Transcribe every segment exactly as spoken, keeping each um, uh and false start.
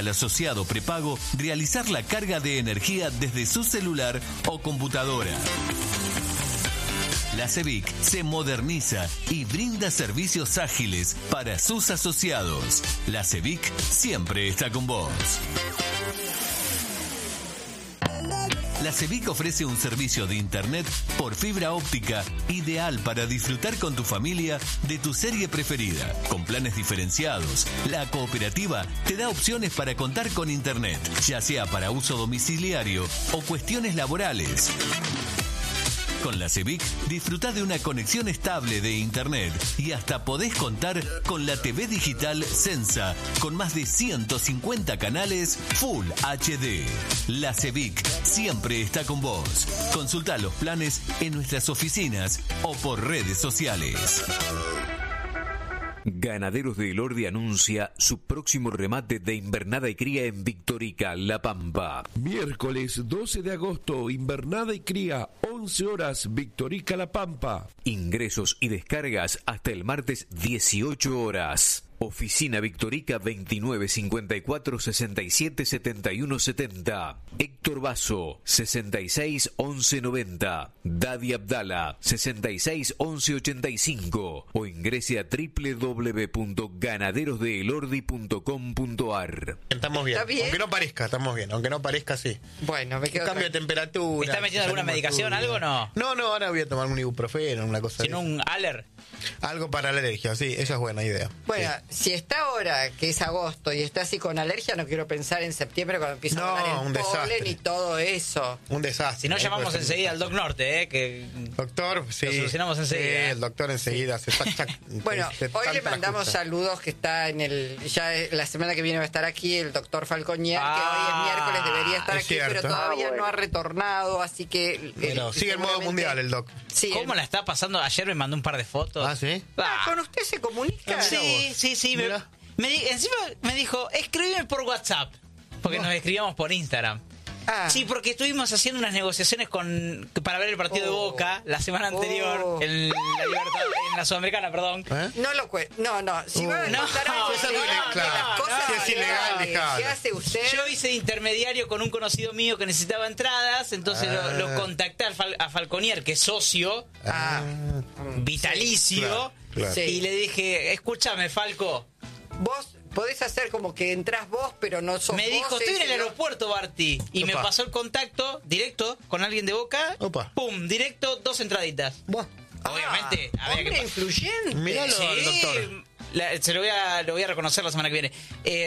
al asociado prepago realizar la carga de energía desde su celular o computadora. La CEBIC se moderniza y brinda servicios ágiles para sus asociados. La CEBIC siempre está con vos. La CEBIC ofrece un servicio de internet por fibra óptica ideal para disfrutar con tu familia de tu serie preferida. Con planes diferenciados, la cooperativa te da opciones para contar con internet, ya sea para uso domiciliario o cuestiones laborales. Con la CEBIC disfruta de una conexión estable de internet y hasta podés contar con la T V digital Sensa con más de ciento cincuenta canales Full H D. La CEBIC siempre está con vos. Consulta los planes en nuestras oficinas o por redes sociales. Ganaderos de Elordi anuncia su próximo remate de invernada y cría en Victorica, La Pampa. Miércoles doce de agosto, invernada y cría, once horas, Victorica, La Pampa. Ingresos y descargas hasta el martes dieciocho horas. Oficina Victorica veintinueve cincuenta y cuatro sesenta y siete setenta y uno setenta. Héctor Basso sesenta y seis once noventa. Dadi Abdala sesenta y seis once ochenta y cinco. O ingrese a doble u doble u doble u punto ganaderos de elordi punto com punto a r. Estamos bien. ¿Está bien? Aunque no parezca, estamos bien. Aunque no parezca, sí. Bueno, me quedo Un cambio de temperatura. ¿Está metiendo alguna medicación, algo o no? No, no, ahora voy a tomar un ibuprofeno, una cosa Sino así. un aler. Algo para la alergia, sí, esa es buena idea. Bueno, Sí. si está ahora, que es agosto, y está así con alergia, no quiero pensar en septiembre cuando empieza No, a hablar un el polen desastre. y todo eso. Un desastre. Si no, Ahí llamamos puede ser. enseguida al Doc Norte, ¿eh? Que Doctor, sí. Lo solucionamos enseguida, Sí, ¿eh? el doctor enseguida hace tac, tac. Bueno, Te- hoy te le mandamos ajusta. saludos, que está en el... Ya la semana que viene va a estar aquí el doctor Falconier, Ah, que hoy es miércoles, debería estar es aquí, cierto. pero todavía Ah, bueno. no ha retornado, así que... Pero eh, sigue en modo seguramente- mundial el doc. Sí, ¿Cómo el- la está pasando? Ayer me mandó un par de fotos. Ah, ¿sí? Ah, Ah, ¿con usted se comunica? Ah, sí, vos. sí, sí. Me, Mirá. me di- encima me dijo, escríbeme por WhatsApp. Porque No. nos escribíamos por Instagram. Ah. Sí, porque estuvimos haciendo unas negociaciones con para ver el partido de Oh. Boca la semana anterior Oh. en la, Libertad- en la Sudamericana, perdón. ¿Eh? No lo cuento. No, no. Si Uh. va a No, contar algo no, ilegal, no, de las no, cosas no, si es ilegal, ilegales dejalo. que hace usted. Yo hice de intermediario con un conocido mío que necesitaba entradas, entonces Ah. lo, lo contacté al Fal- a Falconier, que es socio Ah, vitalicio, Claro, claro. Sí. y le dije, escúchame, Falco. vos podés hacer como que entras vos, pero no sos Me vos, dijo, estoy en el ese, ¿no? aeropuerto, Barty. Y me Opa. pasó el contacto directo con alguien de Boca. Opa. Pum, directo, dos entraditas. Buah. Obviamente, Ah, había que hombre pa- influyente. Míralo. Sí, al doctor. la- se lo voy, a, lo voy a reconocer la semana que viene.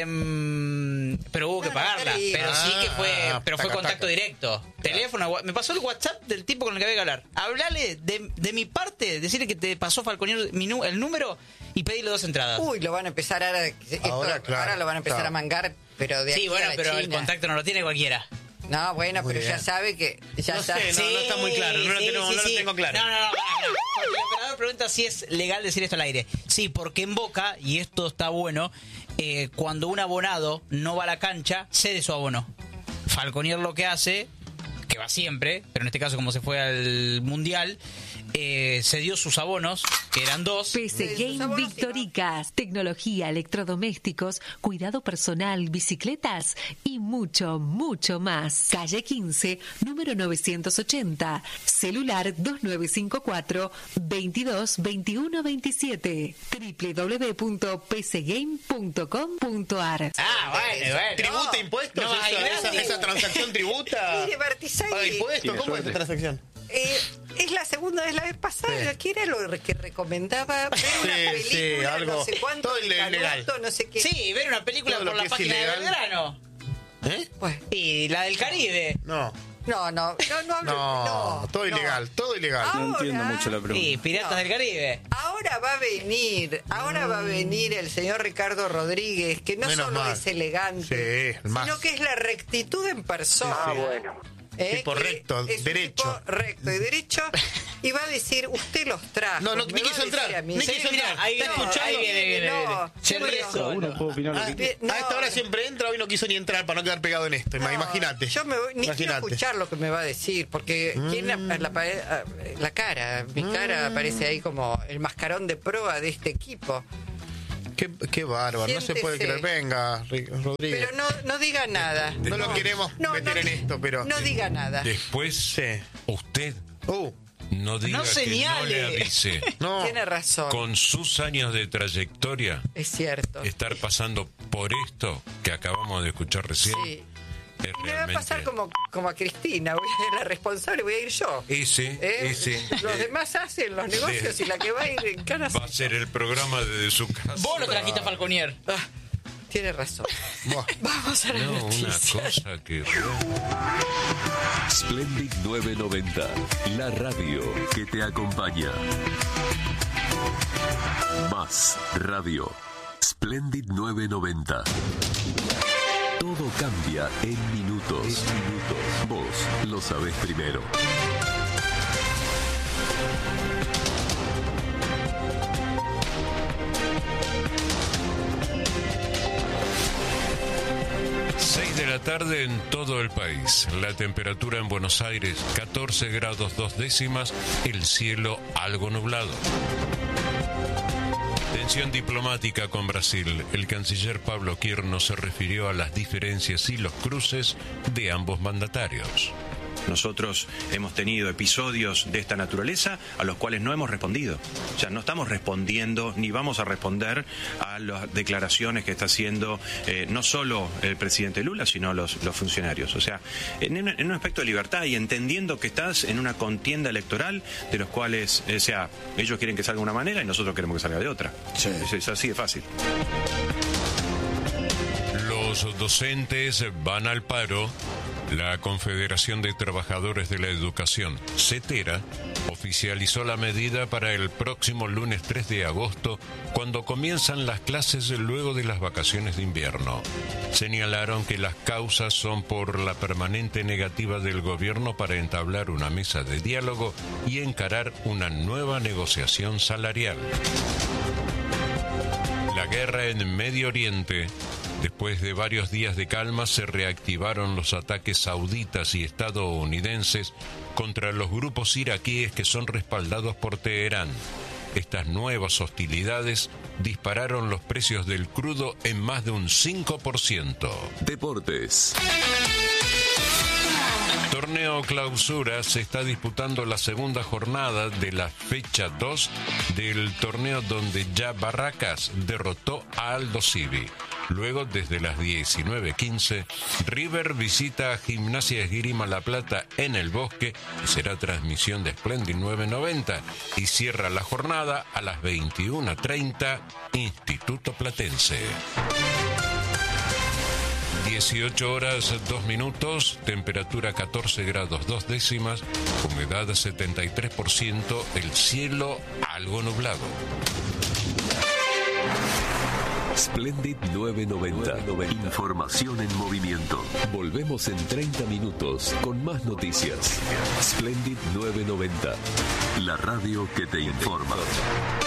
Em, pero hubo que No, no, pagarla. está bien. Pero sí que fue, Ah, pero fue taca, contacto taca. directo. Teléfono, wa- me pasó el WhatsApp del tipo con el que había que hablar. Hablale de, de mi parte, decirle que te pasó Falconier mi nu- el número y pedirle dos entradas. Uy, lo van a empezar ahora. esto- Ahora, claro, ahora lo van a empezar claro. a mangar, pero de sí, aquí bueno, a la pero el China. contacto no lo tiene cualquiera. No, bueno, Muy pero ya bien. sabe que. Ya No sabe. sé, no, no está muy claro, no lo tengo- no lo tengo claro. No, no, no, no, no. Porque el operador pregunta si es legal decir esto al aire. Sí, porque en Boca, y esto está bueno, eh, cuando un abonado no va a la cancha, cede su abono. Falconier lo que hace, que va siempre, pero en este caso como se fue al Mundial, eh, cedió sus abonos, que eran dos. P C Sí, Game sabor, Victoricas, tecnología, electrodomésticos, cuidado personal, bicicletas y mucho, mucho más. Calle quince, número novecientos ochenta, celular dos nueve cinco cuatro, veintidós veintiuno veintisiete, doble u doble u doble u punto p c game punto com punto a r. Ah, bueno, bueno. ¿Tributa impuestos? No, hay esa, esa, gratis. esa transacción tributa? Mire, Bartisay, ¿Paga impuestos? ¿Cómo es esa transacción? Eh, es la segunda vez la vez pasada. Sí. ¿Qué era lo que recomendaba? Ver una Sí, película, sí, algo- no sé cuánto, todo de ilegal. Canuto, no sé qué. Sí, ver una película Todo lo por la que es página de ilegal. Belgrano. ¿Eh? Bueno, Y la del Caribe. No. no, no, no, no, hablo- No, no, todo no. ilegal, todo ilegal. Ahora- No entiendo mucho la pregunta. Sí, Piratas No. del Caribe. Ahora va a venir, ahora va a venir el señor Ricardo Rodríguez, que no Menos solo mal. es elegante, Sí, el más. sino que es la rectitud en persona. Ah, bueno. ¿eh? Tipo Que recto, es un derecho. tipo recto y derecho, y va a decir, usted los trajo. No, no, me ni va a quiso decir entrar, a mí. ni Sí, quiso mirá, entrar. ahí ¿Está viene, escuchando? ahí viene, viene, No, viene. Se bueno. ríe solo. Uno puede opinar lo Ah, que quiera. No. a esta hora siempre entra, hoy no quiso ni entrar para no quedar pegado en esto. No, Imagínate. Yo me voy, ni quiero Imagínate. escuchar lo que me va a decir, porque ¿quién la, la, la- la cara? Mi cara aparece ahí como el mascarón de proa de este equipo. Qué, qué bárbaro, no se puede Siéntese. creer. Venga, Ri- Rodríguez. Pero no, no diga nada. No lo queremos No, meter no, en esto, pero... No diga nada. Después, Sí. usted Uh, no diga No que no señale. le avise. no. Tiene razón. Con sus años de trayectoria, Es cierto. estar pasando por esto que acabamos de escuchar recién, Sí. es Y me va a realmente... pasar como, como a Cristina. Voy a ser la responsable, voy a ir yo. Ese, ¿Eh? ese. Los eh, demás hacen los negocios y la que va a ir en cara. Va a ser el programa desde su casa. Vos lo trajiste a Falconier. Ah, tiene razón. Buah. Vamos a la No, una noticia. cosa que... Splendid novecientos noventa, la radio que te acompaña. Más radio. Splendid novecientos noventa. Todo cambia en minutos. En minutos. Vos lo sabés primero. seis de la tarde en todo el país. La temperatura en Buenos Aires, catorce grados dos décimas, el cielo algo nublado. Tensión diplomática con Brasil. El canciller Pablo Quirno se refirió a las diferencias y los cruces de ambos mandatarios. Nosotros hemos tenido episodios de esta naturaleza a los cuales no hemos respondido. O sea, no estamos respondiendo ni vamos a responder a las declaraciones que está haciendo eh, no solo el presidente Lula, sino los, los funcionarios. O sea, en, un- en un aspecto de libertad y entendiendo que estás en una contienda electoral de los cuales, o sea, ellos quieren que salga de una manera y nosotros queremos que salga de otra. Es, es así de fácil. Los docentes van al paro. La Confederación de Trabajadores de la Educación, CETERA, oficializó la medida para el próximo lunes tres de agosto, cuando comienzan las clases luego de las vacaciones de invierno. Señalaron que las causas son por la permanente negativa del gobierno para entablar una mesa de diálogo y encarar una nueva negociación salarial. La guerra en Medio Oriente. Después de varios días de calma, se reactivaron los ataques sauditas y estadounidenses contra los grupos iraquíes que son respaldados por Teherán. Estas nuevas hostilidades dispararon los precios del crudo en más de un cinco por ciento. Deportes. Torneo Clausura, se está disputando la segunda jornada de la fecha dos del torneo, donde ya Barracas derrotó a Aldo Civi. Luego, desde las diecinueve quince, River visita a Gimnasia Esgrima La Plata en el Bosque, y será transmisión de Splendid novecientos noventa, y cierra la jornada a las veintiuna treinta, Instituto Platense. dieciocho horas dos minutos, temperatura catorce grados dos décimas, humedad setenta y tres por ciento, el cielo algo nublado. Splendid novecientos noventa. Información en movimiento. Volvemos en treinta minutos con más noticias. Splendid novecientos noventa. La radio que te informa.